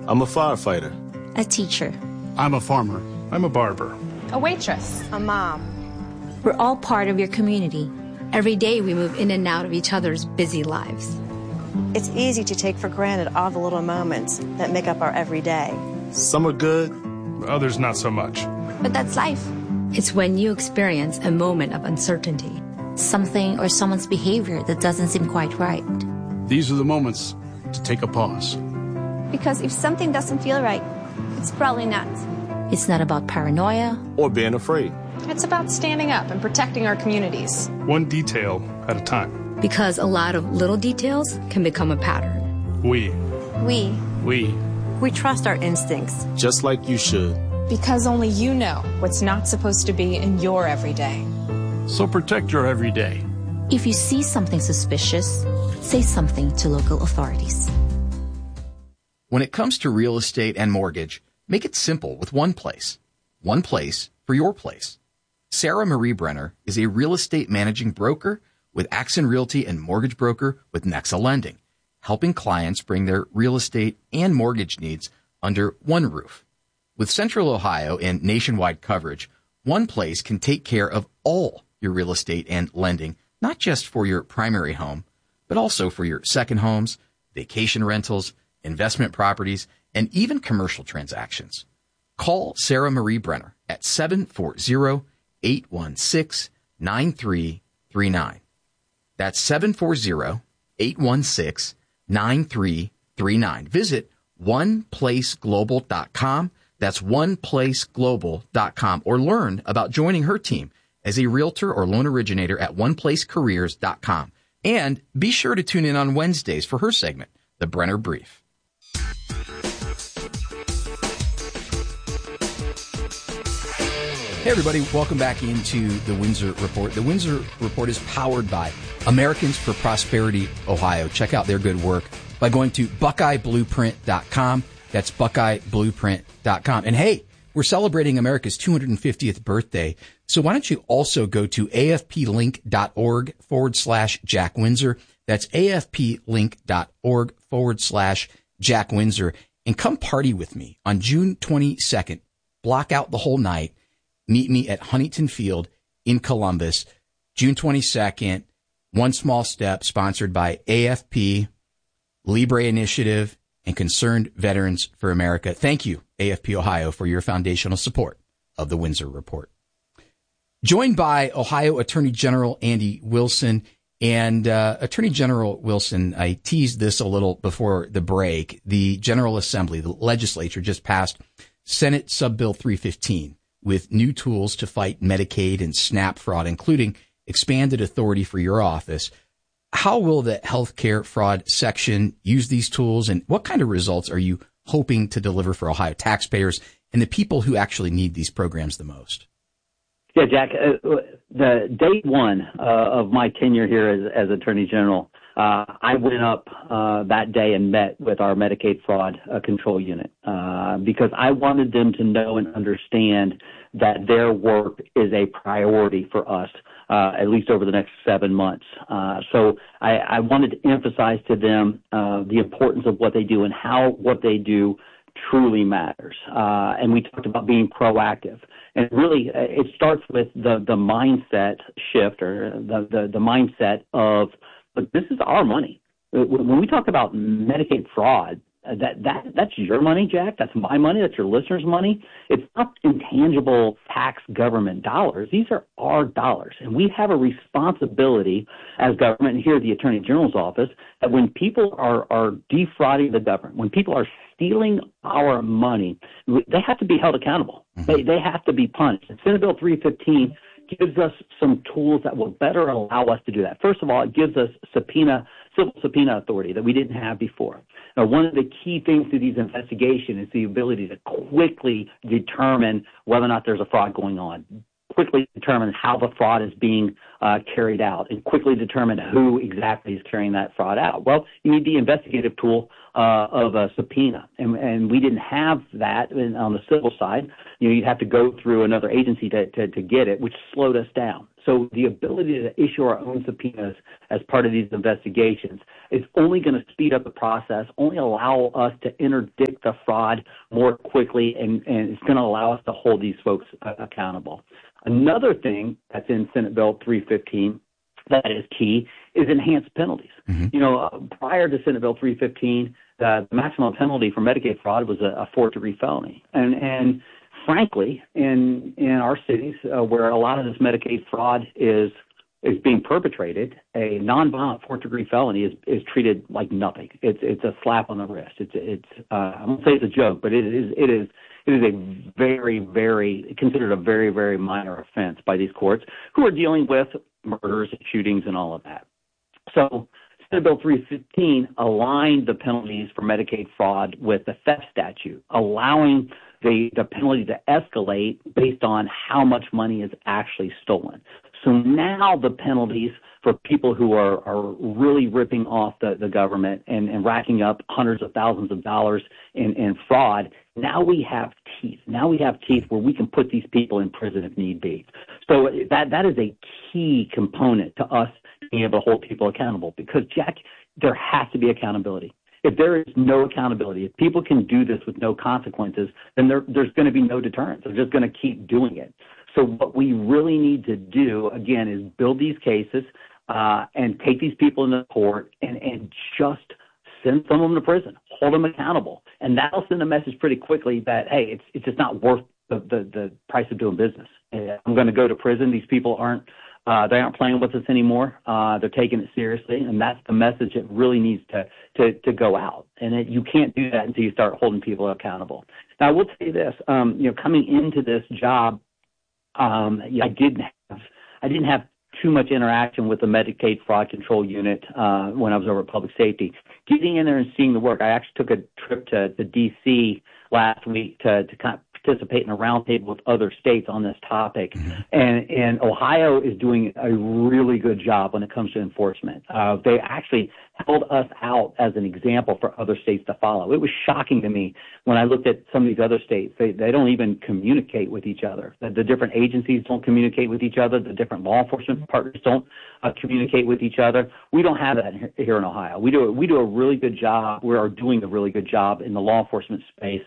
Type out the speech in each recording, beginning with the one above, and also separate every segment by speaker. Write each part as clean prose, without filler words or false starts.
Speaker 1: I'm a firefighter.
Speaker 2: A teacher.
Speaker 3: I'm a farmer.
Speaker 4: I'm a barber.
Speaker 5: A waitress.
Speaker 6: A mom.
Speaker 2: We're all part of your community. Every day we move in and out of each other's busy lives.
Speaker 6: It's easy to take for granted all the little moments that make up our everyday.
Speaker 1: Some are good.
Speaker 4: Others not so much.
Speaker 2: But that's life. It's when you experience a moment of uncertainty. Something or someone's behavior that doesn't seem quite right.
Speaker 3: These are the moments to take a pause.
Speaker 7: Because if something doesn't feel right, it's probably not.
Speaker 2: It's not about paranoia
Speaker 1: or being afraid.
Speaker 5: It's about standing up and protecting our communities.
Speaker 4: One detail at a time.
Speaker 2: Because a lot of little details can become a pattern.
Speaker 4: We
Speaker 6: trust our instincts.
Speaker 1: Just like you should.
Speaker 5: Because only you know what's not supposed to be in your everyday.
Speaker 3: So protect your everyday.
Speaker 2: If you see something suspicious, say something to local authorities.
Speaker 8: When it comes to real estate and mortgage, make it simple with one place. One place for your place. Sarah Marie Brenner is a real estate managing broker with Axon Realty and mortgage broker with Nexa Lending, helping clients bring their real estate and mortgage needs under one roof. With Central Ohio and nationwide coverage, one place can take care of all your real estate and lending, not just for your primary home, but also for your second homes, vacation rentals, investment properties, and even commercial transactions. Call Sarah Marie Brenner at 740-816-9339. That's 740-816-9339. Visit oneplaceglobal.com. That's oneplaceglobal.com, or learn about joining her team as a realtor or loan originator at oneplacecareers.com. And be sure to tune in on Wednesdays for her segment, The Brenner Brief. Hey, everybody. Welcome back into the Windsor Report. The Windsor Report is powered by Americans for Prosperity Ohio. Check out their good work by going to BuckeyeBlueprint.com. That's BuckeyeBlueprint.com. And hey, we're celebrating America's 250th birthday. So why don't you also go to afplink.org/Jack Windsor. That's afplink.org/Jack Windsor. And come party with me on June 22nd. Block out the whole night. Meet me at Huntington Field in Columbus, June 22nd. One Small Step, sponsored by AFP, Libre Initiative, and Concerned Veterans for America. Thank you, AFP Ohio, for your foundational support of the Windsor Report. Joined by Ohio Attorney General Andy Wilson. And Attorney General Wilson, I teased this a little before the break. The General Assembly, the legislature, just passed Senate Sub Bill 315 with new tools to fight Medicaid and SNAP fraud, including expanded authority for your office. How will the healthcare fraud section use these tools, and what kind of results are you hoping to deliver for Ohio taxpayers and the people who actually need these programs the most?
Speaker 9: Yeah, Jack, the day one of my tenure here as Attorney General, I went up that day and met with our Medicaid fraud control unit because I wanted them to know and understand that their work is a priority for us, at least over the next 7 months. So I wanted to emphasize to them the importance of what they do and how what they do truly matters. And we talked about being proactive. And really, it starts with the mindset shift, or the mindset of, look, this is our money. When we talk about Medicaid fraud, that's your money, Jack. That's my money. That's your listeners' money. It's not intangible tax government dollars. These are our dollars. And we have a responsibility as government, and here at the Attorney General's office, that when people are defrauding the government, when people are stealing our money, they have to be held accountable. Mm-hmm. They have to be punished. And Senate Bill 315 gives us some tools that will better allow us to do that. First of all, it gives us civil subpoena authority that we didn't have before. Now, one of the key things to these investigations is the ability to quickly determine whether or not there's a fraud going on, quickly determine how the fraud is being carried out, and quickly determine who exactly is carrying that fraud out. Well, you need the investigative tool of a subpoena, and we didn't have that on the civil side. You'd have to go through another agency to get it, which slowed us down. So the ability to issue our own subpoenas as part of these investigations is only going to speed up the process, only allow us to interdict the fraud more quickly, and it's going to allow us to hold these folks accountable. Another thing that's in Senate Bill 315 that is key is enhanced penalties. Mm-hmm. Prior to Senate Bill 315, the maximum penalty for Medicaid fraud was a 4th-degree felony. And frankly, in our cities where a lot of this Medicaid fraud is being perpetrated, a nonviolent 4th-degree felony is treated like nothing. It's a slap on the wrist. I won't say it's a joke, but it is a very, very considered a very, very minor offense by these courts who are dealing with murders and shootings and all of that. So Senate Bill 315 aligned the penalties for Medicaid fraud with the theft statute, allowing the penalty to escalate based on how much money is actually stolen. So now the penalties for people who are really ripping off the government and racking up hundreds of thousands of dollars in fraud, now we have teeth. Now we have teeth where we can put these people in prison if need be. So that is a key component to us being able to hold people accountable because, Jack, there has to be accountability. If there is no accountability, if people can do this with no consequences, then there's going to be no deterrence. They're just going to keep doing it. So what we really need to do, again, is build these cases and take these people into court and just send some of them to prison, hold them accountable. And that'll send a message pretty quickly that, hey, it's just not worth the price of doing business. I'm going to go to prison. These people aren't playing with us anymore. They're taking it seriously, and that's the message that really needs to go out. And you can't do that until you start holding people accountable. Now, I will tell you this: coming into this job, I didn't have too much interaction with the Medicaid Fraud Control Unit when I was over at Public Safety. Getting in there and seeing the work, I actually took a trip to D.C. last week to kind of participate in a roundtable with other states on this topic. And Ohio is doing a really good job when it comes to enforcement. They actually held us out as an example for other states to follow. It was shocking to me when I looked at some of these other states. They don't even communicate with each other. The different agencies don't communicate with each other. The different law enforcement partners don't communicate with each other. We don't have that here in Ohio. We do a really good job. We are doing a really good job in the law enforcement space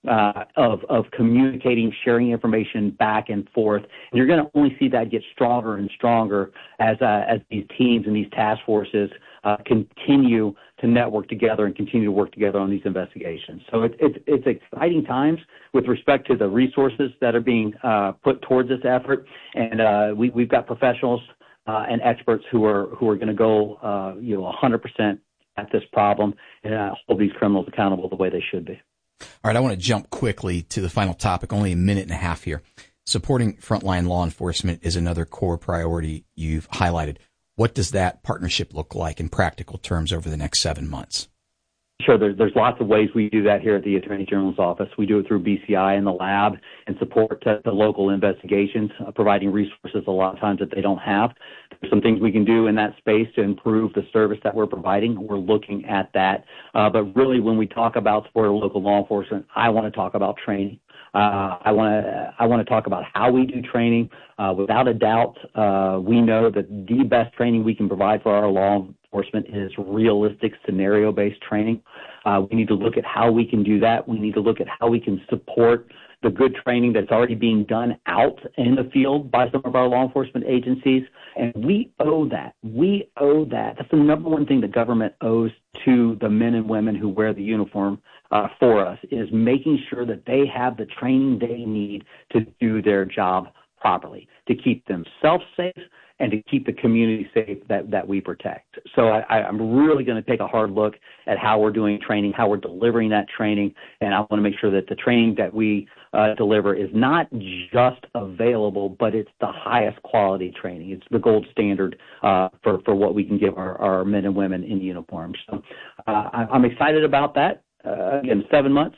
Speaker 9: of communicating, sharing information back and forth. And you're going to only see that get stronger and stronger as these teams and these task forces continue to network together and continue to work together on these investigations. So it's exciting times with respect to the resources that are being put towards this effort. And we've got professionals and experts who are going to go 100% at this problem and hold these criminals accountable the way they should be.
Speaker 8: All right, I want to jump quickly to the final topic, only a minute and a half here. Supporting frontline law enforcement is another core priority you've highlighted. What does that partnership look like in practical terms over the next 7 months?
Speaker 9: Sure, there's lots of ways we do that here at the Attorney General's office. We do it through BCI in the lab and support the local investigations, providing resources a lot of times that they don't have. There's some things we can do in that space to improve the service that we're providing. We're looking at that. But really, when we talk about support of local law enforcement, I want to talk about training. I want to talk about how we do training. Without a doubt, we know that the best training we can provide for our law enforcement is realistic scenario-based training. We need to look at how we can do that. We need to look at how we can support the good training that's already being done out in the field by some of our law enforcement agencies. And we owe that. We owe that. That's the number one thing the government owes to the men and women who wear the uniform for us, is making sure that they have the training they need to do their job properly, to keep themselves safe and to keep the community safe that we protect. So I'm really going to take a hard look at how we're doing training, how we're delivering that training, and I want to make sure that the training that we deliver is not just available, but it's the highest quality training. It's the gold standard for what we can give our men and women in uniform. So I'm excited about that. Again, 7 months.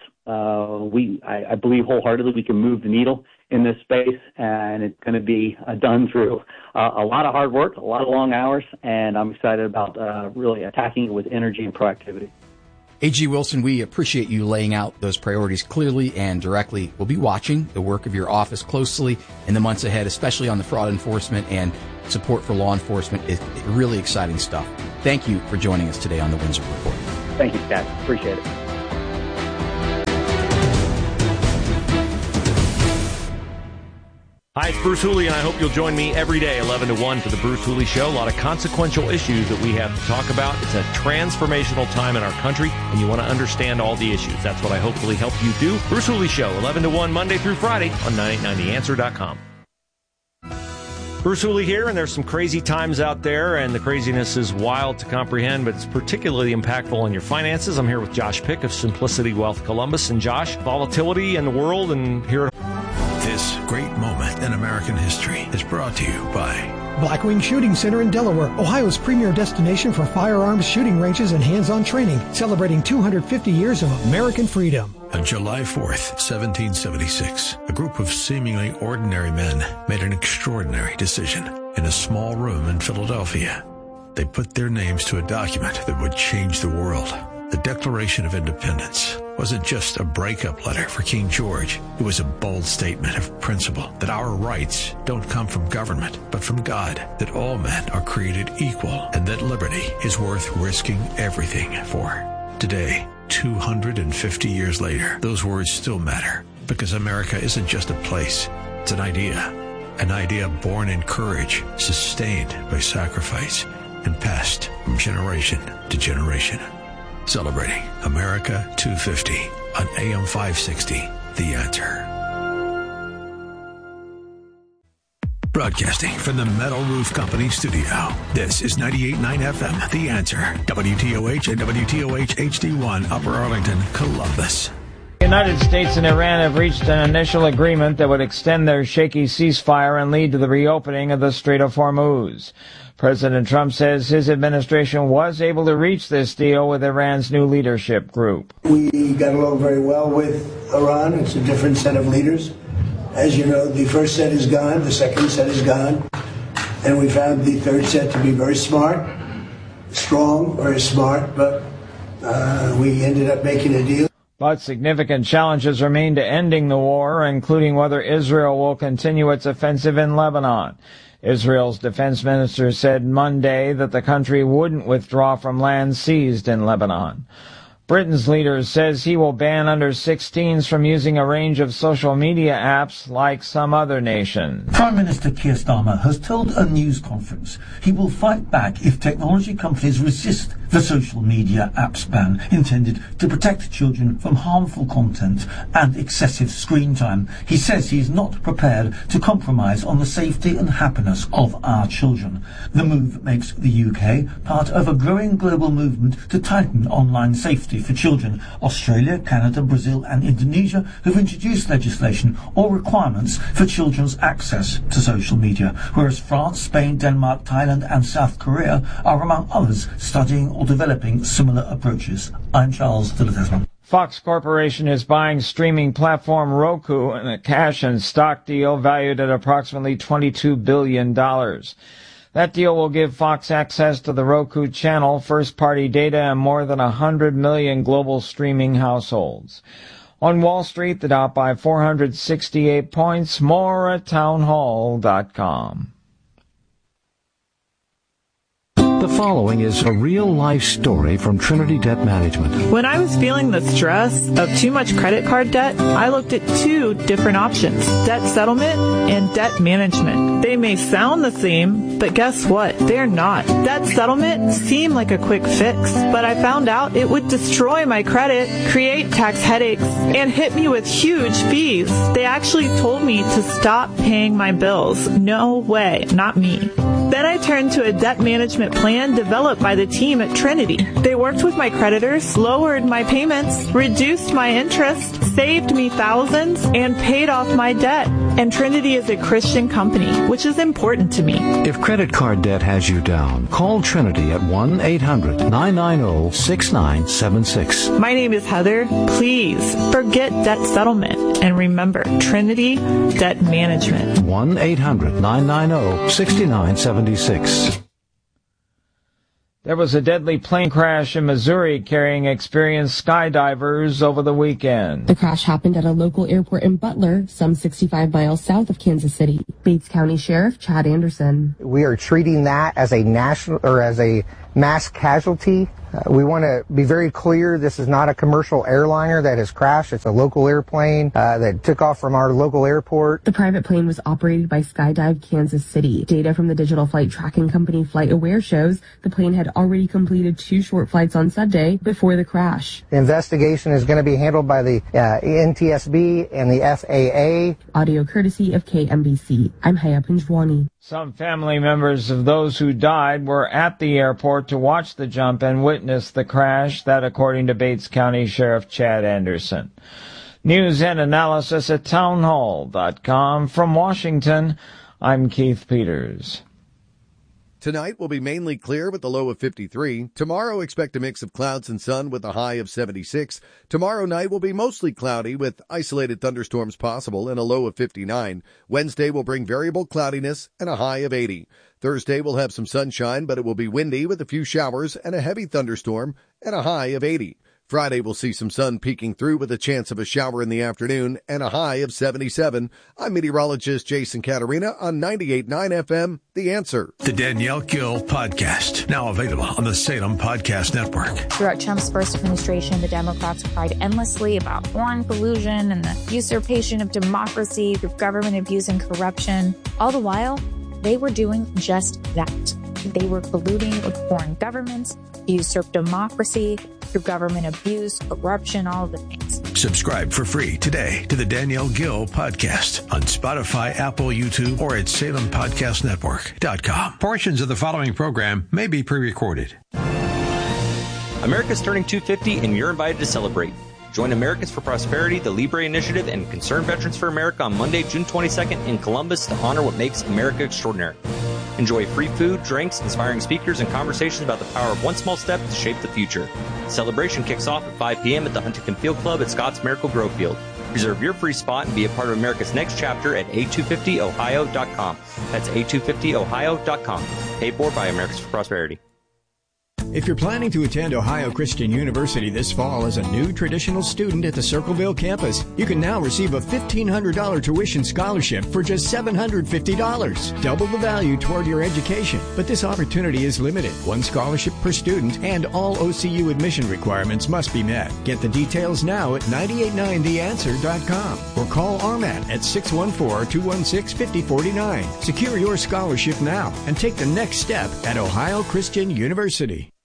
Speaker 9: I believe wholeheartedly we can move the needle in this space, and it's going to be done through a lot of hard work, a lot of long hours, and I'm excited about really attacking it with energy and proactivity.
Speaker 8: A.G. Wilson, we appreciate you laying out those priorities clearly and directly. We'll be watching the work of your office closely in the months ahead, especially on the fraud enforcement and support for law enforcement. It's really exciting stuff. Thank you for joining us today on the Windsor Report.
Speaker 9: Thank you, Jack. Appreciate it.
Speaker 10: Hi, it's Bruce Hooley, and I hope you'll join me every day, 11 to 1, for the Bruce Hooley Show. A lot of consequential issues that we have to talk about. It's a transformational time in our country, and you want to understand all the issues. That's what I hopefully help you do. Bruce Hooley Show, 11 to 1, Monday through Friday on 989theanswer.com. Bruce Hooley here, and there's some crazy times out there, and the craziness is wild to comprehend, but it's particularly impactful on your finances. I'm here with Josh Pick of Simplicity Wealth Columbus. And Josh, volatility in the world, and here
Speaker 11: this great moment in American history is brought to you by
Speaker 12: Blackwing Shooting Center in Delaware, Ohio's premier destination for firearms shooting ranges and hands-on training, celebrating 250 years of American freedom.
Speaker 11: On July 4th, 1776, a group of seemingly ordinary men made an extraordinary decision. In a small room in Philadelphia, they put their names to a document that would change the world. The Declaration of Independence wasn't just a breakup letter for King George. It was a bold statement of principle that our rights don't come from government, but from God, that all men are created equal, and that liberty is worth risking everything for. Today, 250 years later, those words still matter, because America isn't just a place, it's an idea born in courage, sustained by sacrifice, and passed from generation to generation. Celebrating America 250 on AM 560, The Answer. Broadcasting from the Metal Roof Company studio, this is 98.9 FM, The Answer, WTOH and WTOH HD1, Upper Arlington, Columbus.
Speaker 13: The United States and Iran have reached an initial agreement that would extend their shaky ceasefire and lead to the reopening of the Strait of Hormuz. President Trump says his administration was able to reach this deal with Iran's new leadership group.
Speaker 14: We got along very well with Iran. It's a different set of leaders. As you know, the first set is gone, the second set is gone, and we found the third set to be very smart, strong, very smart, but we ended up making a deal.
Speaker 13: But significant challenges remain to ending the war, including whether Israel will continue its offensive in Lebanon. Israel's defense minister said Monday that the country wouldn't withdraw from land seized in Lebanon. Britain's leader says he will ban under-16s from using a range of social media apps like some other nations.
Speaker 15: Prime Minister Keir Starmer has told a news conference he will fight back if technology companies resist the social media apps ban intended to protect children from harmful content and excessive screen time. He says he is not prepared to compromise on the safety and happiness of our children. The move makes the UK part of a growing global movement to tighten online safety for children. Australia, Canada, Brazil and Indonesia have introduced legislation or requirements for children's access to social media, whereas France, Spain, Denmark, Thailand and South Korea are among others studying or developing similar approaches. I'm Charles Phillips-Esmond.
Speaker 13: Fox Corporation is buying streaming platform Roku in a cash and stock deal valued at approximately $22 billion. That deal will give Fox access to the Roku channel, first-party data, and more than 100 million global streaming households. On Wall Street, the Dow by 468 points. More at townhall.com.
Speaker 16: The following is a real-life story from Trinity Debt Management.
Speaker 17: When I was feeling the stress of too much credit card debt, I looked at two different options, debt settlement and debt management. They may sound the same, but guess what? They're not. Debt settlement seemed like a quick fix, but I found out it would destroy my credit, create tax headaches, and hit me with huge fees. They actually told me to stop paying my bills. No way, not me. Then I turned to a debt management plan developed by the team at Trinity. They worked with my creditors, lowered my payments, reduced my interest, saved me thousands, and paid off my debt. And Trinity is a Christian company, which is important to me.
Speaker 16: If credit card debt has you down, call Trinity at 1-800-990-6976.
Speaker 17: My name is Heather. Please forget debt settlement and remember Trinity Debt Management.
Speaker 16: 1-800-990-6976.
Speaker 13: There was a deadly plane crash in Missouri carrying experienced skydivers over the weekend.
Speaker 18: The crash happened at a local airport in Butler, some 65 miles south of Kansas City. Bates County Sheriff Chad Anderson.
Speaker 19: We are treating that as a mass casualty. We want to be very clear, this is not a commercial airliner that has crashed. It's a local airplane that took off from our local airport.
Speaker 18: The private plane was operated by Skydive Kansas City. Data from the digital flight tracking company FlightAware shows the plane had already completed 2 short flights on Sunday before the crash.
Speaker 19: The investigation is going to be handled by the NTSB and the FAA.
Speaker 18: Audio courtesy of KMBC. I'm Haya Pinjwani.
Speaker 13: Some family members of those who died were at the airport to watch the jump and witness the crash, that according to Bates County Sheriff Chad Anderson. News and analysis at townhall.com. From Washington, I'm Keith Peters.
Speaker 20: Tonight will be mainly clear with a low of 53. Tomorrow, expect a mix of clouds and sun with a high of 76. Tomorrow night will be mostly cloudy with isolated thunderstorms possible and a low of 59. Wednesday will bring variable cloudiness and a high of 80. Thursday will have some sunshine, but it will be windy with a few showers and a heavy thunderstorm and a high of 80. Friday will see some sun peeking through with a chance of a shower in the afternoon and a high of 77. I'm meteorologist Jason Caterina on 98.9 FM, The Answer.
Speaker 11: The Danielle Gill Podcast, now available on the Salem Podcast Network.
Speaker 21: Throughout Trump's first administration, the Democrats cried endlessly about foreign collusion and the usurpation of democracy through government abuse and corruption. All the while, they were doing just that. They were colluding with foreign governments, usurp democracy through government abuse, corruption, all of the things.
Speaker 11: Subscribe for free today to the Danielle Gill Podcast on Spotify, Apple, YouTube, or at SalemPodcastNetwork.com. Portions of the following program may be pre-recorded.
Speaker 22: America's turning 250 and you're invited to celebrate. Join Americans for Prosperity, the Libre Initiative, and Concerned Veterans for America on Monday, June 22nd in Columbus to honor what makes America extraordinary. Enjoy free food, drinks, inspiring speakers, and conversations about the power of one small step to shape the future. Celebration kicks off at 5 p.m. at the Huntington Field Club at Scotts Miracle Grove Field. Reserve your free spot and be a part of America's next chapter at a250ohio.com. That's a250ohio.com. Paid for by Americans for Prosperity.
Speaker 23: If you're planning to attend Ohio Christian University this fall as a new traditional student at the Circleville campus, you can now receive a $1,500 tuition scholarship for just $750. Double the value toward your education. But this opportunity is limited. 1 scholarship per student, and all OCU admission requirements must be met. Get the details now at 989theanswer.com or call RMAT at 614-216-5049. Secure your scholarship now and take the next step at Ohio Christian University.